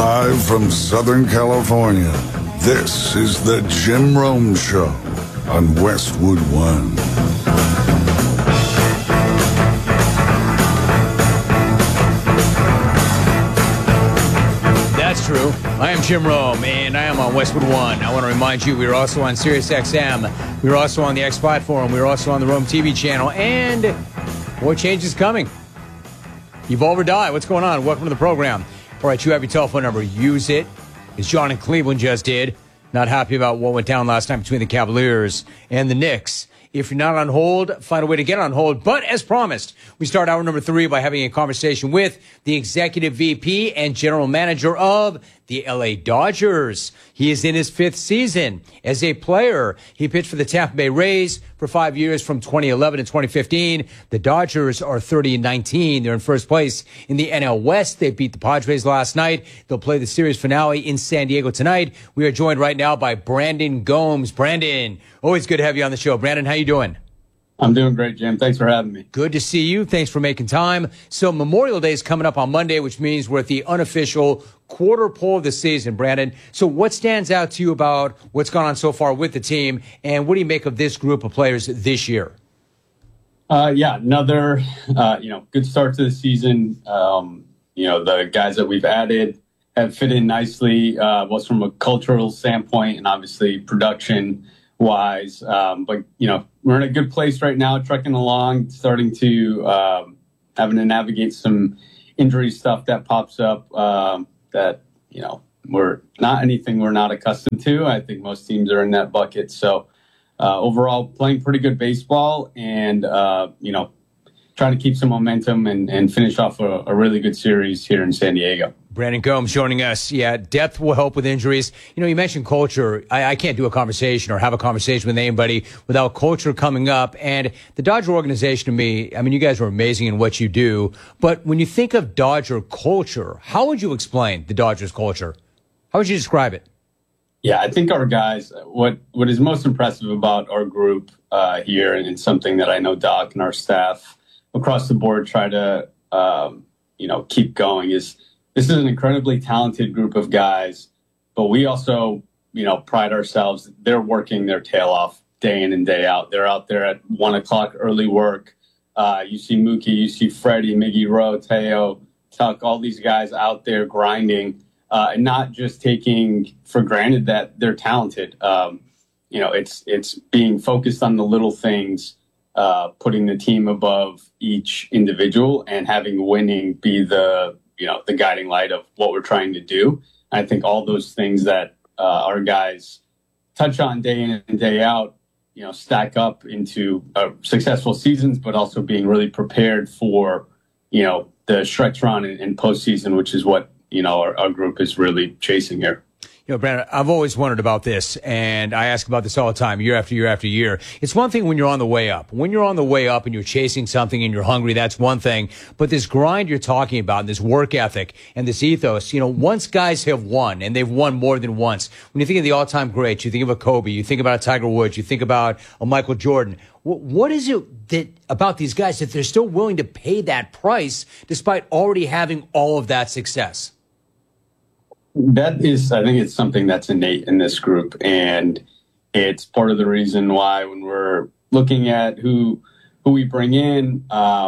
Live from Southern California, this is the Jim Rome Show on Westwood One. That's true. I am Jim Rome, and I am on Westwood One. I want to remind you, we are also on Sirius XM. We are also on the X platform. We are also on the Rome TV channel, and more change is coming. Evolve or die. What's going on? Welcome to the program. All right, you have your telephone number. Use it, as John in Cleveland just did. Not happy about what went down last night between the Cavaliers and the Knicks. If you're not on hold, find a way to get on hold. But as promised, we start hour number 3 by having a conversation with the executive VP and general manager of the LA Dodgers. He is in his 5th season as a player. He pitched for the Tampa Bay Rays for 5 years from 2011 to 2015. The Dodgers are 30-19. They're in first place in the NL West. They beat the Padres last night. They'll play the series finale in San Diego tonight. We are joined right now by Brandon Gomes. Brandon, always good to have you on the show. Brandon, how you doing? I'm doing great, Jim. Thanks for having me. Good to see you. Thanks for making time. So Memorial Day is coming up on Monday, which means we're at the unofficial quarter pole of the season, Brandon. So what stands out to you about what's gone on so far with the team, and what do you make of this group of players this year? Another good start to the season. The guys that we've added have fit in nicely, both from a cultural standpoint and obviously production wise. But we're in a good place right now, trucking along, starting to having to navigate some injury stuff that pops up that we're not anything we're not accustomed to. I think most teams are in that bucket. So overall, playing pretty good baseball and trying to keep some momentum and finish off a really good series here in San Diego. Brandon Gomes joining us. Yeah, depth will help with injuries. You mentioned culture. I can't do a conversation or have a conversation with anybody without culture coming up. And the Dodger organization to me, you guys are amazing in what you do. But when you think of Dodger culture, how would you explain the Dodgers culture? How would you describe it? Yeah, I think our guys, what is most impressive about our group here, and it's something that I know Doc and our staff across the board try to, keep going, is this is an incredibly talented group of guys, but we also, pride ourselves. They're working their tail off day in and day out. They're out there at 1 o'clock early work. You see Mookie, you see Freddie, Miggy Rowe, Teo, Tuck, all these guys out there grinding and not just taking for granted that they're talented. It's being focused on the little things, putting the team above each individual and having winning be the guiding light of what we're trying to do. And I think all those things that our guys touch on day in and day out, stack up into successful seasons, but also being really prepared for, the stretch run and postseason, which is what, our group is really chasing here. Brandon, I've always wondered about this, and I ask about this all the time, year after year after year. It's one thing when you're on the way up. When you're on the way up and you're chasing something and you're hungry, that's one thing. But this grind you're talking about, and this work ethic and this ethos, once guys have won, and they've won more than once, when you think of the all-time greats, you think of a Kobe, you think about a Tiger Woods, you think about a Michael Jordan. What is it that about these guys that they're still willing to pay that price despite already having all of that success? I think it's something that's innate in this group, and it's part of the reason why when we're looking at who we bring in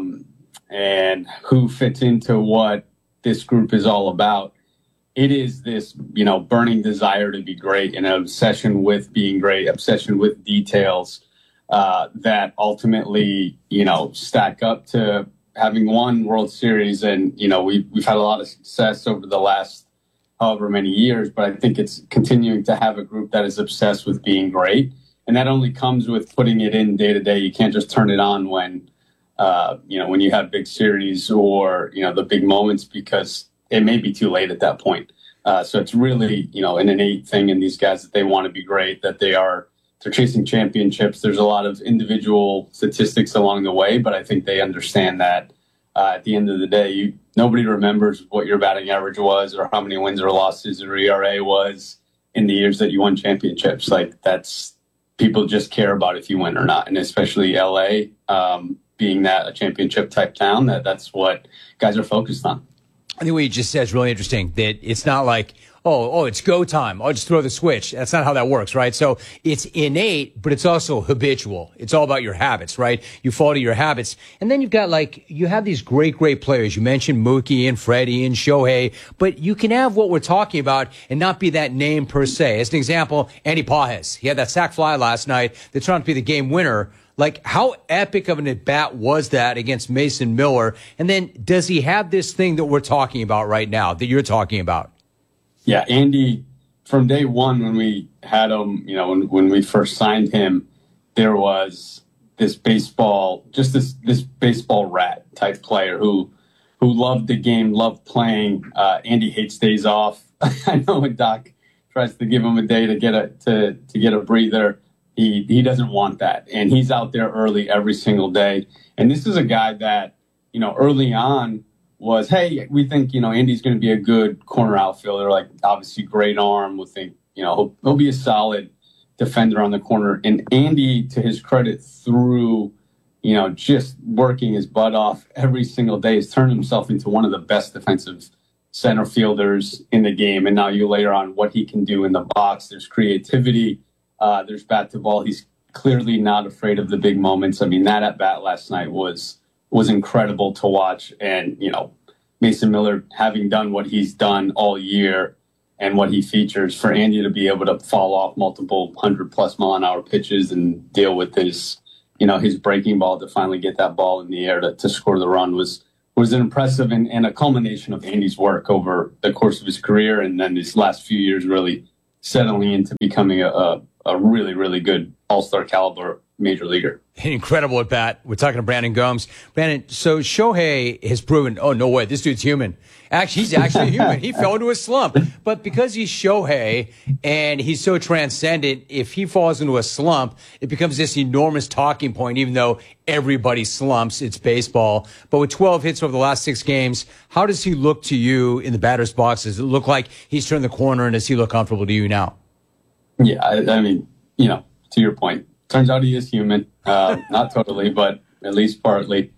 and who fits into what this group is all about, it is this, burning desire to be great and an obsession with being great, obsession with details that ultimately, stack up to having won World Series. And, we've had a lot of success over the last however many years, but I think it's continuing to have a group that is obsessed with being great. And that only comes with putting it in day to day. You can't just turn it on when you have big series or, the big moments, because it may be too late at that point. So it's really, an innate thing in these guys that they want to be great, that they're chasing championships. There's a lot of individual statistics along the way, but I think they understand that at the end of the day, nobody remembers what your batting average was or how many wins or losses or ERA was in the years that you won championships. That's people just care about if you win or not. And especially LA, being that a championship type town, that's what guys are focused on. I think what you just said is really interesting, that it's not like, oh, it's go time. I'll just throw the switch. That's not how that works, right? So it's innate, but it's also habitual. It's all about your habits, right? You fall to your habits. And then you've got you have these great players. You mentioned Mookie and Freddie and Shohei, but you can have what we're talking about and not be that name per se. As an example, Andy Pages. He had that sac fly last night that turned out to be the game winner. How epic of an at-bat was that against Mason Miller? And then does he have this thing that we're talking about right now, that you're talking about? Yeah, Andy, from day one when we had him, when we first signed him, there was this baseball rat type player who loved the game, loved playing. Andy hates days off. I know when Doc tries to give him a day to get a breather, he doesn't want that. And he's out there early every single day. And this is a guy that, early on was, hey, we think, Andy's going to be a good corner outfielder, obviously great arm. We'll think, he'll be a solid defender on the corner. And Andy, to his credit, through, just working his butt off every single day, has turned himself into one of the best defensive center fielders in the game. And now you layer on what he can do in the box. There's creativity. There's bat to ball. He's clearly not afraid of the big moments. I mean, that at bat last night was incredible to watch. And, Mason Miller, having done what he's done all year and what he features, for Andy to be able to fall off multiple 100+ mile an hour pitches and deal with his breaking ball to finally get that ball in the air to score the run was an impressive and a culmination of Andy's work over the course of his career. And then these last few years really settling into becoming a really, really good all-star caliber major leaguer. Incredible at bat. We're talking to Brandon Gomes. Brandon, so Shohei has proven, oh, no way, this dude's human. Actually, he's actually human. He fell into a slump. But because he's Shohei and he's so transcendent, if he falls into a slump, it becomes this enormous talking point, even though everybody slumps. It's baseball. But with 12 hits over the last 6 games, how does he look to you in the batter's box? Does it look like he's turned the corner, and does he look comfortable to you now? Yeah, I mean, to your point, turns out he is human. Not totally, but at least partly.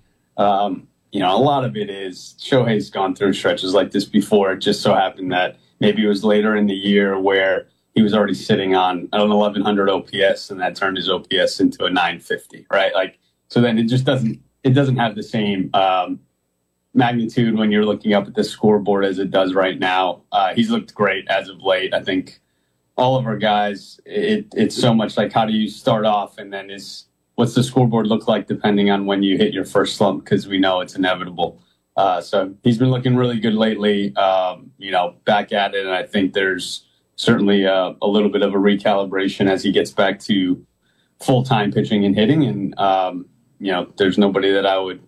A lot of it is Shohei's gone through stretches like this before. It just so happened that maybe it was later in the year where he was already sitting on an 1100 OPS, and that turned his OPS into a 950, right? So then it doesn't have the same magnitude when you're looking up at the scoreboard as it does right now. He's looked great as of late. I think all of our guys, it's so much like, how do you start off, and then what's the scoreboard look like depending on when you hit your first slump, because we know it's inevitable. So he's been looking really good lately, back at it. And I think there's certainly a little bit of a recalibration as he gets back to full-time pitching and hitting. And, there's nobody that I would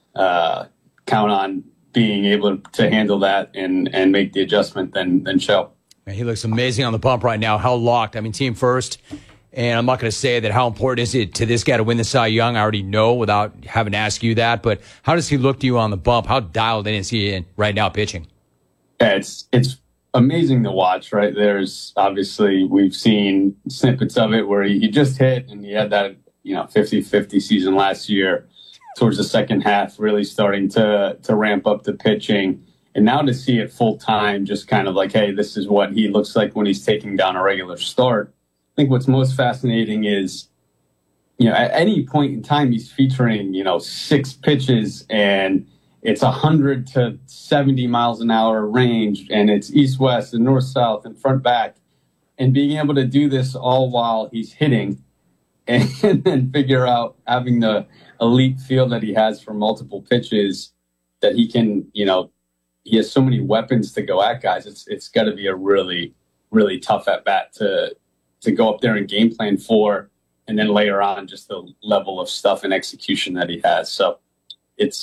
count on being able to handle that and make the adjustment than Show. Man, he looks amazing on the bump right now. How locked. I mean, team first. And I'm not going to say that how important is it to this guy to win the Cy Young. I already know without having to ask you that. But how does he look to you on the bump? How dialed in is he in right now pitching? Yeah, it's amazing to watch, right? There's obviously, we've seen snippets of it where he just hit, and he had that 50-50 season last year towards the second half, really starting to ramp up the pitching. And now to see it full time, just kind of like, hey, this is what he looks like when he's taking down a regular start. I think what's most fascinating is, at any point in time, he's featuring, 6 pitches, and it's 100 to 70 miles an hour range, and it's east-west and north-south and front-back. And being able to do this all while he's hitting, and then figure out, having the elite feel that he has for multiple pitches, that he can, he has so many weapons to go at guys. It's got to be a really, really tough at-bat to go up there and game plan for, and then layer on just the level of stuff and execution that he has. So it's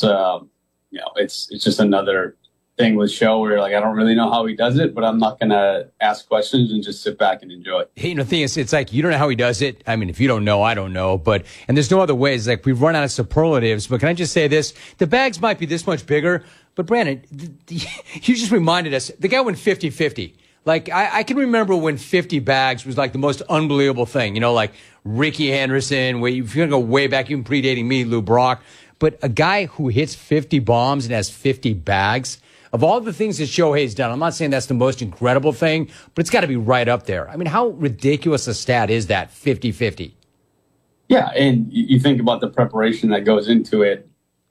just another thing with Show where I don't really know how he does it, but I'm not going to ask questions and just sit back and enjoy it. Hey, the thing is, it's like, you don't know how he does it. I mean, if you don't know, I don't know, and there's no other ways. We've run out of superlatives, but can I just say this? The bags might be this much bigger, but Brandon, you just reminded us, the guy went 50-50. I can remember when 50 bags was the most unbelievable thing, Ricky Henderson, where if you're going to go way back, even predating me, Lou Brock. But a guy who hits 50 bombs and has 50 bags, of all the things that Shohei's done, I'm not saying that's the most incredible thing, but it's got to be right up there. I mean, how ridiculous a stat is that, 50-50? Yeah, and you think about the preparation that goes into it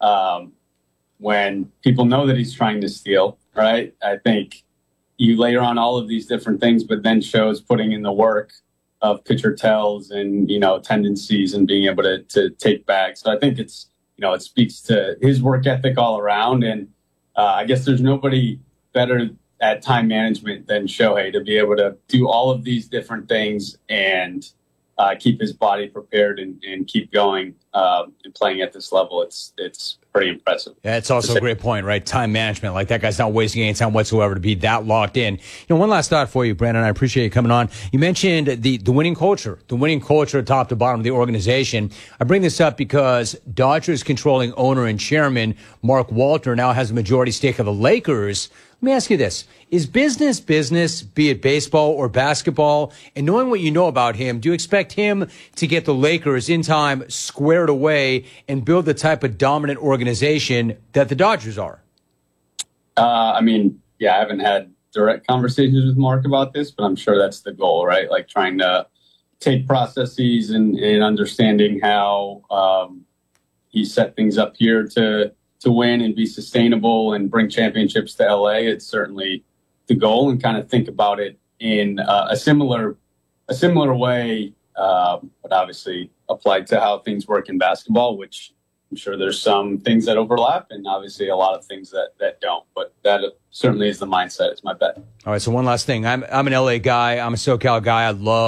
when people know that he's trying to steal, right? I think you layer on all of these different things, but then shows putting in the work of pitcher tells and, tendencies and being able to take back. So I think it's, it speaks to his work ethic all around. And I guess there's nobody better at time management than Shohei to be able to do all of these different things and keep his body prepared and keep going and playing at this level. It's pretty impressive. Yeah, it's also a great point, right? Time management. Like, that guy's not wasting any time whatsoever to be that locked in. One last thought for you, Brandon. I appreciate you coming on. You mentioned the winning culture, top to bottom of the organization. I bring this up because Dodgers controlling owner and chairman Mark Walter now has a majority stake of the Lakers. Let me ask you this. Is business, be it baseball or basketball? And knowing what you know about him, do you expect him to get the Lakers in time squared away and build the type of dominant organization that the Dodgers are? I haven't had direct conversations with Mark about this, but I'm sure that's the goal, right? Like, trying to take processes and understanding how he set things up here to win and be sustainable and bring championships to LA. It's certainly the goal, and kind of think about it in a similar way, but obviously applied to how things work in basketball, which I'm sure there's some things that overlap and obviously a lot of things that don't, but that certainly is the mindset. It's my bet. All right. So one last thing. I'm an LA guy. I'm a SoCal guy. I love